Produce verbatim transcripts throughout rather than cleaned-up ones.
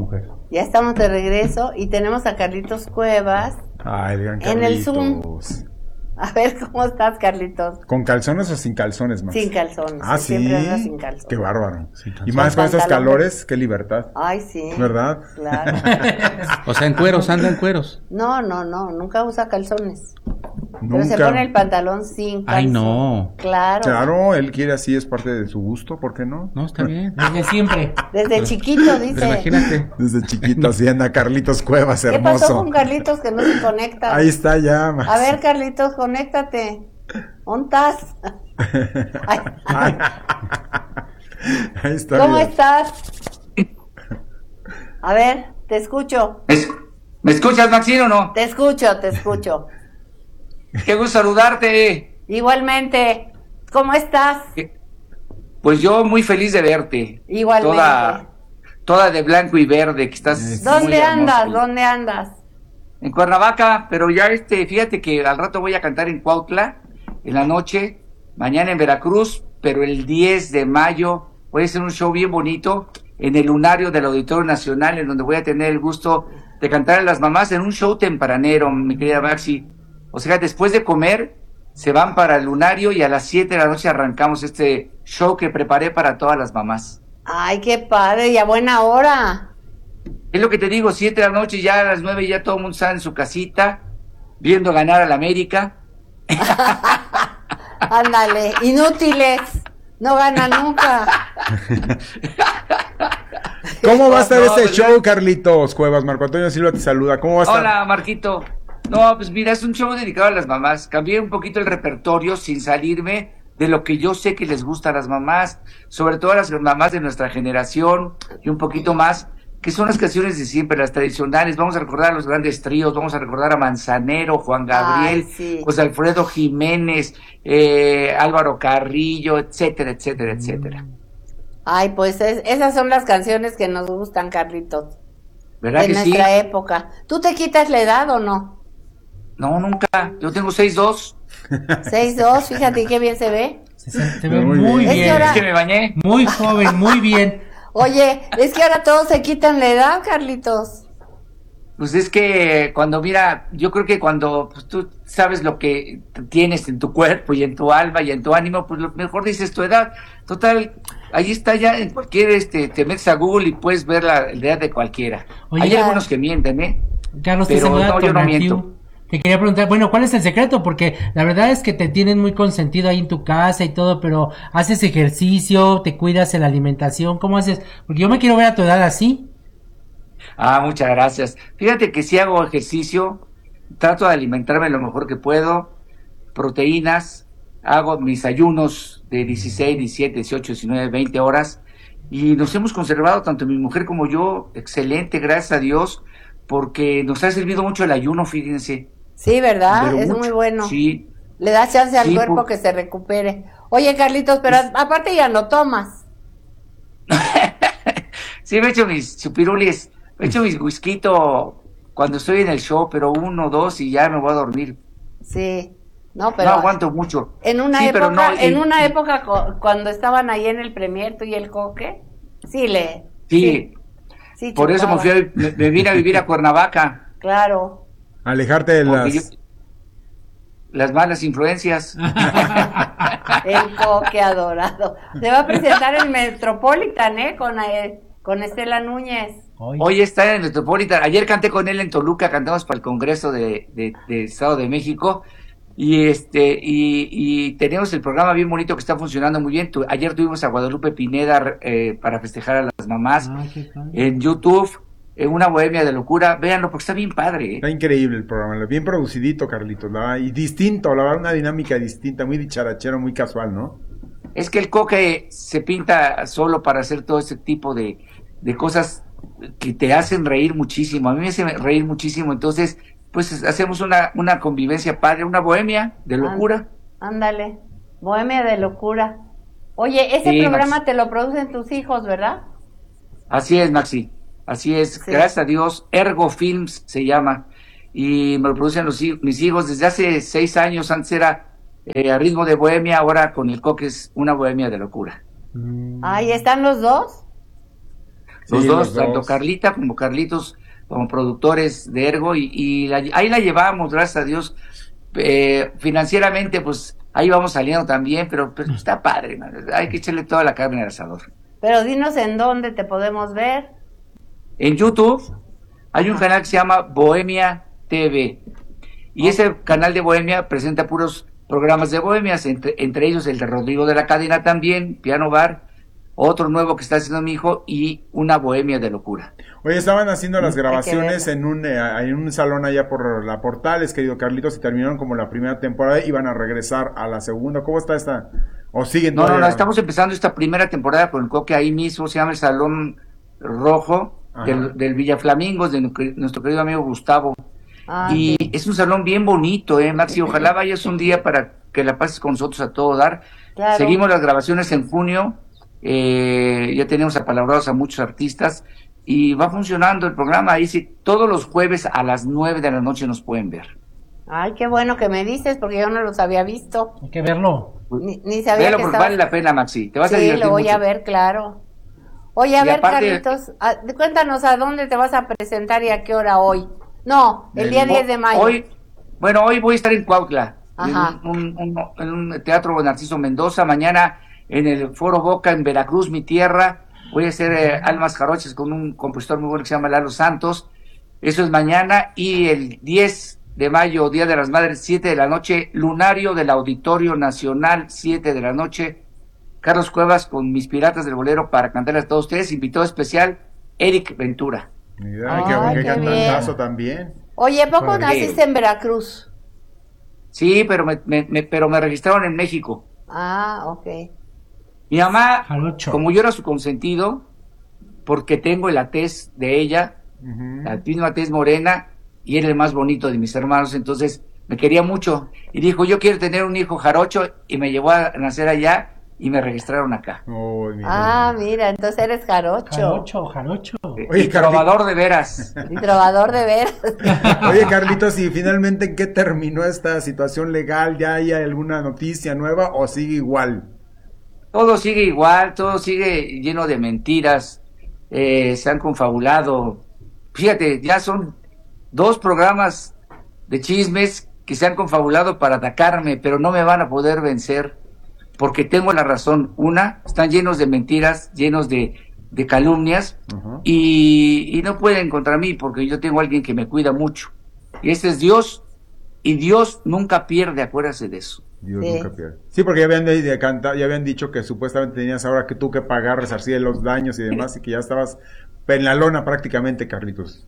mujer. Ya estamos de regreso y tenemos a Carlitos Cuevas. Ay, el gran en el Zoom. Carlitos. A ver, ¿cómo estás, Carlitos? ¿Con calzones o sin calzones, Max? Sin calzones. Ah, sí. Siempre andas sin calzones. Qué bárbaro. Sin Y calzones. más con estos Pantalones. calores, qué libertad. Ay, sí. ¿Verdad? Claro. O sea, en cueros, anda en cueros. No, no, no, nunca usa calzones. Nunca. Pero se pone el pantalón sin calzón. Ay, no. Claro. Claro, él quiere así, es parte de su gusto, ¿por qué no? No, está bien. Desde siempre. Desde chiquito, dice. Pero imagínate. Desde chiquito así anda Carlitos Cuevas, ¿Qué hermoso. pasó con Carlitos que no se conecta? Ahí está ya, Max. A ver, Carlitos, conéctate. ¿Dónde estás? Ay, ay. Ahí está. ¿Cómo mira. estás? A ver, te escucho. ¿Me, me escuchas, Maxine, o no? Te escucho, te escucho. Qué gusto saludarte. Igualmente. ¿Cómo estás? Pues yo muy feliz de verte. Igualmente. Toda, toda de blanco y verde, que estás muy ¿Dónde hermosa. andas? ¿Dónde andas? En Cuernavaca, pero ya este, fíjate que al rato voy a cantar en Cuautla, en la noche, mañana en Veracruz, pero el diez de mayo voy a hacer un show bien bonito en el Lunario del Auditorio Nacional, en donde voy a tener el gusto de cantar a las mamás en un show tempranero, mi querida Maxi. O sea, después de comer, se van para el Lunario y a las siete de la noche arrancamos este show que preparé para todas las mamás. Ay, qué padre, y a buena hora. Es lo que te digo, siete de la noche, ya a las nueve ya todo el mundo está en su casita, viendo ganar a la América. Ándale, inútiles. No ganan nunca. ¿Cómo va a estar No, este pues, show, Carlitos Cuevas? Marco Antonio Silva te saluda. ¿Cómo va a estar? Hola, Marquito. No, pues mira, es un show dedicado a las mamás. Cambié un poquito el repertorio sin salirme de lo que yo sé que les gusta a las mamás, sobre todo a las mamás de nuestra generación y un poquito más, que son las canciones de siempre, las tradicionales. Vamos a recordar a los grandes tríos, vamos a recordar a Manzanero, Juan Gabriel, Ay, sí. José Alfredo Jiménez, eh, Álvaro Carrillo, etcétera, etcétera, etcétera. Ay, pues es- esas son las canciones que nos gustan, Carlitos. ¿Verdad De que sí? nuestra época. ¿Tú te quitas la edad o no? No, nunca. Yo tengo seis dos. seis dos, fíjate qué bien se ve. Se, se ve Muy muy bien. bien. Es que ahora- Es que me bañé. Muy joven, muy bien. Oye, es que ahora todos se quitan la edad, Carlitos. Pues es que cuando, mira, yo creo que cuando pues, tú sabes lo que tienes en tu cuerpo y en tu alma y en tu ánimo, pues lo mejor dices tu edad. Total, ahí está ya en cualquier, este, te metes a Google y puedes ver la, la edad de cualquiera. Oye, Hay ya- algunos que mienten, ¿eh? Carlos, te Pero saluda no, yo no Tonatiu. miento. Te quería preguntar, bueno, ¿cuál es el secreto? Porque la verdad es que te tienen muy consentido ahí en tu casa y todo, pero ¿haces ejercicio? ¿Te cuidas en la alimentación? ¿Cómo haces? Porque yo me quiero ver a tu edad así. Ah, muchas gracias. Fíjate que si hago ejercicio, trato de alimentarme lo mejor que puedo, proteínas, hago mis ayunos de dieciséis, diecisiete, dieciocho, diecinueve, veinte horas y nos hemos conservado, tanto mi mujer como yo, excelente, gracias a Dios, porque nos ha servido mucho el ayuno, fíjense. Sí, ¿verdad? Pero Es mucho. muy bueno. Sí. Le das chance al Sí, cuerpo por- que se recupere. Oye, Carlitos, pero Es- aparte ya no tomas. Sí, me echo mis chupirulis, me echo mis whisky cuando estoy en el show, pero uno, dos y ya me voy a dormir. Sí. No, pero No aguanto mucho. en una Sí, pero época, no, en y- una y- época co- cuando estaban ahí en el Premier, tú y el Coque, sí le. Sí, sí por eso me, chupaba. fui a- me, me vine a vivir a Cuernavaca, Claro. Alejarte de porque las... yo- las malas influencias. El Coque adorado. Se va a presentar el Metropolitan, ¿eh? Con, eh, con Estela Núñez. Hoy está en el Metropolitan. Ayer canté con él en Toluca, cantamos para el Congreso de, de, de Estado de México. Y este y, y tenemos el programa bien bonito que está funcionando muy bien. Tu- ayer tuvimos a Guadalupe Pineda eh, para festejar a las mamás Ah, qué padre. en YouTube, en una bohemia de locura. Véanlo porque está bien padre. ¿eh? Está increíble el programa, bien producidito, Carlitos, la- y distinto, la verdad, una dinámica distinta, muy dicharachero, muy casual, ¿no? Es que el Coque se pinta solo para hacer todo ese tipo de, de cosas que te hacen reír muchísimo. A mí me hace reír muchísimo. Entonces, pues hacemos una, una convivencia padre, una bohemia de locura. Ándale. Bohemia de locura. Oye, ese Sí, programa Max. te lo producen tus hijos, ¿verdad? Así es, Maxi. Así es. Sí. Gracias a Dios. Ergo Films se llama. Y me lo producen los, hij- mis hijos desde hace seis años. Antes era eh, a ritmo de bohemia, ahora con el Coque es una bohemia de locura. Mm. Ahí están los dos. Los Sí, dos, los tanto dos. Carlita como Carlitos, como productores de Ergo, y, y la- ahí la llevamos, gracias a Dios. Eh, financieramente, pues ahí vamos saliendo también, pero, pero está padre, man. Hay que echarle toda la carne al asador. Pero dinos en dónde te podemos ver. En YouTube hay un canal que se llama Bohemia T V, y ese canal de Bohemia presenta puros programas de bohemias, entre, entre ellos el de Rodrigo de la Cadena también, Piano Bar, otro nuevo que está haciendo mi hijo, y una bohemia de locura. Oye, estaban haciendo las que grabaciones verla. en un eh, en un salón allá por la Portales, querido Carlitos, y terminaron como la primera temporada, iban a regresar a la segunda. ¿Cómo está esta? ¿O siguen No, no, todavía? no, estamos empezando esta primera temporada con el Coque ahí mismo, se llama el Salón Rojo Ajá. del, del Villa Flamingos, de nu- nuestro querido amigo Gustavo. Ah, Y sí. es un salón bien bonito, eh, Maxi, ojalá vayas un día para que la pases con nosotros a todo dar. Claro. Seguimos las grabaciones en junio, eh, ya tenemos apalabrados a muchos artistas, y va funcionando el programa, ahí sí, todos los jueves a las nueve de la noche nos pueden ver. Ay, qué bueno que me dices, porque yo no los había visto. Hay que verlo. Ni, ni sabía Velo que porque estaba... vale la pena, Maxi, te vas a Sí, divertir lo voy mucho. a ver, claro. Oye, a Y ver, aparte- Carlitos, a- cuéntanos a dónde te vas a presentar y a qué hora hoy. No, el día El- diez de mayo. Hoy, bueno, hoy voy a estar en Cuautla, en Ajá. un, un- un- en un teatro Narciso Mendoza, mañana en el Foro Boca en Veracruz, mi tierra, voy a hacer eh, Almas Jarochas con un compositor muy bueno que se llama Lalo Santos, eso es mañana, y el diez de mayo, Día de las Madres, siete de la noche, Lunario del Auditorio Nacional, siete de la noche, Carlos Cuevas con Mis Piratas del Bolero para cantarles a todos ustedes, invitado especial, Eric Ventura. Mira, Ay, qué, qué qué cantantazo bien. también. Oye, ¿poco Padre. naciste en Veracruz? Sí, pero me, me- me- pero me registraron en México. Ah, ok. Mi mamá, Jarocho. como yo era su consentido, porque tengo la tez de ella, Ujú. la misma tez morena, y era el más bonito de mis hermanos, entonces me quería mucho. Y dijo, yo quiero tener un hijo jarocho, y me llevó a nacer allá, y me registraron acá. Oh, mira. Ah, mira, entonces eres jarocho. Jarocho, jarocho. Oye, y Carly- trovador de veras. Y trovador de veras. Oye, Carlitos, ¿y finalmente en qué terminó esta situación legal? ¿Ya hay alguna noticia nueva o sigue igual? Todo sigue igual, todo sigue lleno de mentiras, eh, se han confabulado. Fíjate, ya son dos programas de chismes que se han confabulado para atacarme, pero no me van a poder vencer, porque tengo la razón. Una, están llenos de mentiras, llenos de, de calumnias, Ajá. y, y no pueden contra mí, porque yo tengo a alguien que me cuida mucho. Y ese es Dios, y Dios nunca pierde, acuérdate de eso. Dios Sí. nunca pierde. Sí, porque ya habían, de, de canta- ya habían dicho que supuestamente tenías ahora que tú que pagar, resarcir los daños y demás, y que ya estabas en la lona prácticamente, Carlitos.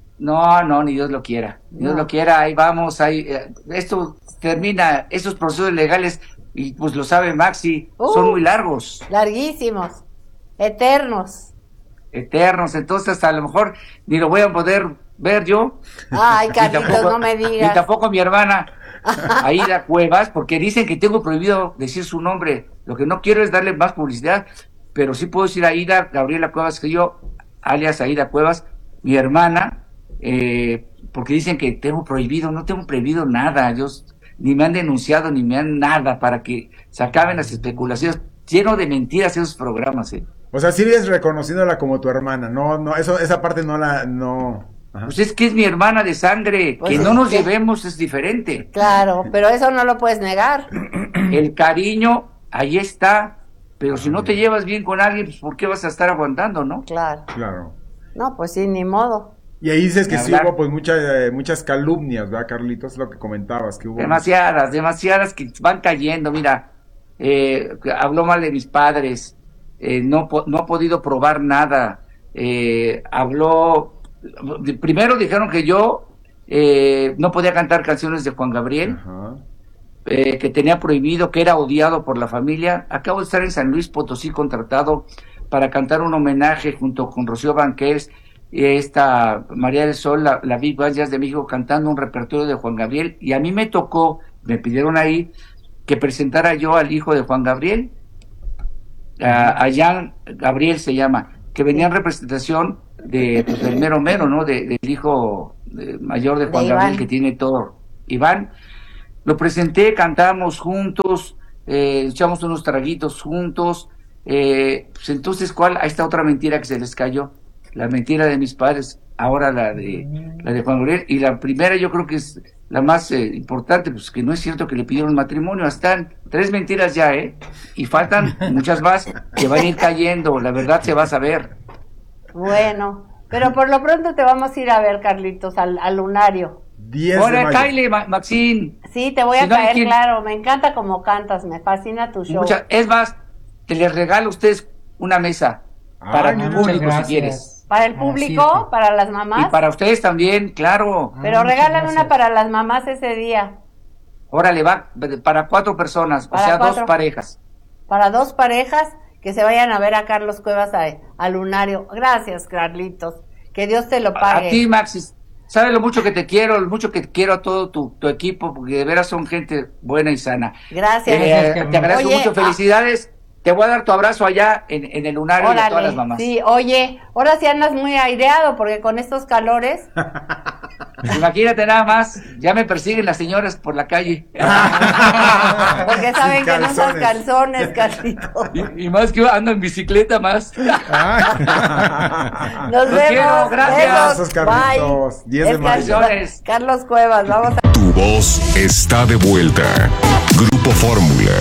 No, no, ni Dios lo quiera. Ni Dios No. lo quiera, ahí vamos, ahí, eh, esto termina, esos procesos legales, y pues lo sabe Maxi, Uh. son muy largos, Larguísimos. Eternos. eternos, entonces hasta a lo mejor ni lo voy a poder ver yo, Ay, ni Carlitos, tampoco, no me ni digas. tampoco mi hermana, Aida Cuevas, porque dicen que tengo prohibido decir su nombre, lo que no quiero es darle más publicidad, pero sí puedo decir Aida Gabriela Cuevas, que yo, alias Aida Cuevas, mi hermana, eh, porque dicen que tengo prohibido, no tengo prohibido nada, yo ni me han denunciado, ni me han nada, para que se acaben las especulaciones, lleno de mentiras esos programas, eh. O sea, sigues reconociéndola como tu hermana, no, no, eso, esa parte no la, no. Ajá. Pues es que es mi hermana de sangre, Pues que es no nos que- llevemos es diferente. Claro, pero eso no lo puedes negar. El cariño, ahí está, pero si no te llevas bien con alguien, pues ¿por qué vas a estar aguantando, no? Claro. Claro. No, pues sí, ni modo. Y ahí dices que Ni sí hablar. hubo pues muchas, eh, muchas calumnias, ¿verdad, Carlitos? Lo que comentabas, que hubo. Demasiadas, demasiadas que van cayendo, mira, eh, habló mal de mis padres, eh, no, po- no ha podido probar nada, eh, habló, de- primero dijeron que yo eh, no podía cantar canciones de Juan Gabriel, Ajá. eh, que tenía prohibido, que era odiado por la familia. Acabo de estar en San Luis Potosí contratado para cantar un homenaje junto con Rocío Banquels y esta María del Sol, la, la Big Band Jazz de México, cantando un repertorio de Juan Gabriel, y a mí me tocó, me pidieron ahí que presentara yo al hijo de Juan Gabriel, a, a Jan Gabriel se llama, que venía en representación de, pues, del mero mero, ¿no? De, del hijo eh, mayor de Juan De Gabriel, Iván. que tiene todo, Iván. Lo presenté, cantamos juntos, eh, echamos unos traguitos juntos, eh, pues entonces, ¿cuál? Ahí está otra mentira que se les cayó. la mentira de mis padres, ahora la de la de Juan Gabriel, y la primera yo creo que es la más eh, importante, pues que no es cierto que le pidieron matrimonio, están tres mentiras ya, ¿eh? Y faltan muchas más que van a ir cayendo, la verdad se va a saber. Bueno, pero por lo pronto te vamos a ir a ver, Carlitos, al, al lunario. Hola, Kyle, Ma Maxine. Sí, te voy a si no caer, quien... claro, me encanta cómo cantas, me fascina tu show. Muchas... Es más, te les regalo a ustedes una mesa ah, para mi público si quieres. ¿Para el público? Sí, ¿para las mamás? Y para ustedes también, claro. Pero ah, regalan una para las mamás ese día. Órale, va, para cuatro personas, para o sea, cuatro. dos parejas. Para dos parejas que se vayan a ver a Carlos Cuevas a, a Lunario. Gracias, Carlitos. Que Dios te lo pague. A ti, Maxis. Sabes lo mucho que te quiero, lo mucho que quiero a todo tu, tu equipo, porque de veras son gente buena y sana. Gracias. Eh, te agradezco Oye, mucho, felicidades. Ah, te voy a dar tu abrazo allá en, en el Lunario. Órale, y a todas las mamás. Sí, oye, ahora sí andas muy aireado, porque con estos calores... Imagínate nada más, ya me persiguen las señoras por la calle. Porque saben que no usas calzones, Carlitos. Y, y más que ando en bicicleta más. Nos Los vemos. Quiero, gracias. Carlitos. diez de mayo. Carlos Cuevas, vamos a... Tu voz está de vuelta. Grupo Fórmula.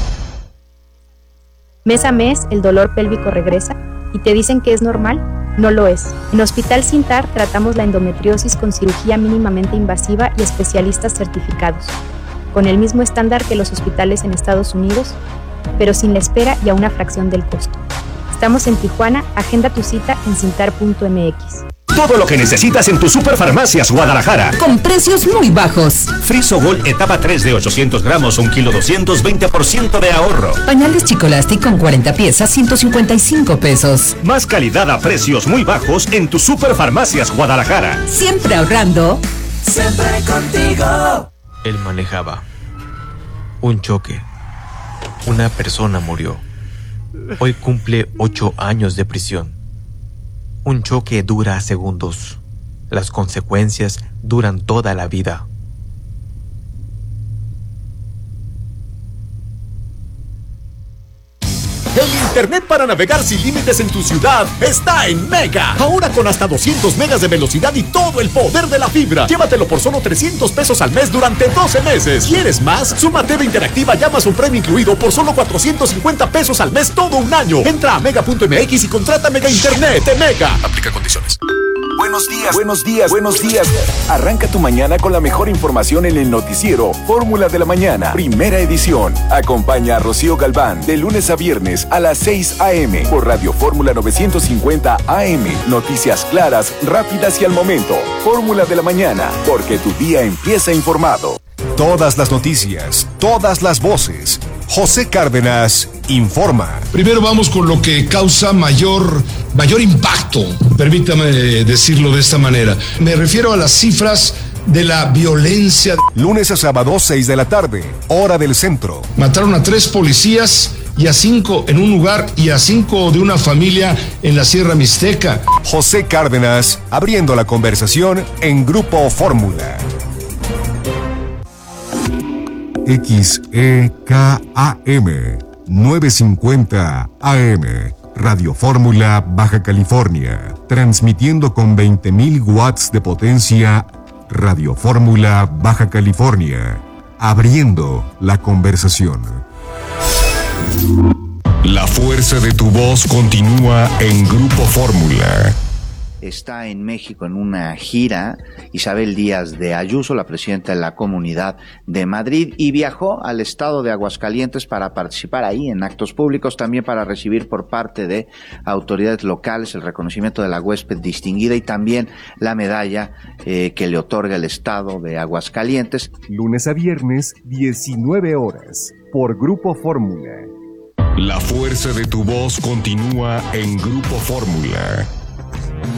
Mes a mes el dolor pélvico regresa y te dicen que es normal. No lo es. En Hospital Sintar tratamos la endometriosis con cirugía mínimamente invasiva y especialistas certificados, con el mismo estándar que los hospitales en Estados Unidos, pero sin la espera y a una fracción del costo. Estamos en Tijuana, agenda tu cita en cintar punto m x. Todo lo que necesitas en tu Superfarmacias Guadalajara. Con precios muy bajos. Friso Gol etapa tres de ochocientos gramos, un kilo doscientos, veinte por ciento de ahorro. Pañales Chicolastic con cuarenta piezas, ciento cincuenta y cinco pesos. Más calidad a precios muy bajos en tu Superfarmacias Guadalajara. Siempre ahorrando. Siempre contigo. Él manejaba. Un choque. Una persona murió. Hoy cumple ocho años de prisión. Un choque dura segundos. Las consecuencias duran toda la vida. El internet para navegar sin límites en tu ciudad está en Mega. Ahora con hasta doscientos megas de velocidad y todo el poder de la fibra. Llévatelo por solo trescientos pesos al mes durante doce meses. ¿Quieres más? Suma T V Interactiva y Amazon Prime incluido por solo cuatrocientos cincuenta pesos al mes todo un año. Entra a mega punto m x y contrata Mega Internet de Mega. Aplica condiciones. Buenos días, buenos días, buenos días. Arranca tu mañana con la mejor información en el noticiero Fórmula de la Mañana, primera edición. Acompaña a Rocío Galván de lunes a viernes a las seis a eme por Radio Fórmula novecientos cincuenta A M. Noticias claras, rápidas y al momento. Fórmula de la Mañana, porque tu día empieza informado. Todas las noticias, todas las voces. José Cárdenas informa. Primero vamos con lo que causa mayor, mayor impacto, permítame decirlo de esta manera. Me refiero a las cifras de la violencia. Lunes a sábado, seis de la tarde, hora del centro. Mataron a tres policías y a cinco en un lugar y a cinco de una familia en la Sierra Mixteca. José Cárdenas abriendo la conversación en Grupo Fórmula. X E K A M novecientos cincuenta A M Radio Fórmula Baja California, transmitiendo con veinte mil watts de potencia. Radio Fórmula Baja California, abriendo la conversación. La fuerza de tu voz continúa en Grupo Fórmula. Está en México en una gira Isabel Díaz de Ayuso, la presidenta de la Comunidad de Madrid, y viajó al estado de Aguascalientes para participar ahí en actos públicos, también para recibir por parte de autoridades locales el reconocimiento de la huésped distinguida y también la medalla eh, que le otorga el estado de Aguascalientes. Lunes a viernes, diecinueve horas, por Grupo Fórmula. La fuerza de tu voz continúa en Grupo Fórmula.